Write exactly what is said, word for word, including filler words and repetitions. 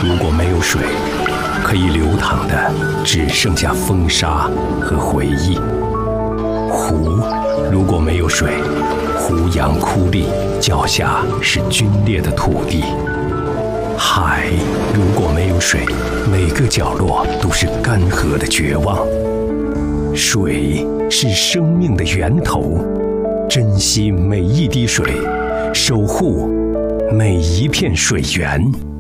如果没有水，可以流淌的只剩下风沙和回忆。湖如果没有水，湖洋枯立，脚下是皲裂的土地。海如果没有水，每个角落都是干涸的绝望。水是生命的源头，珍惜每一滴水，守护每一片水源。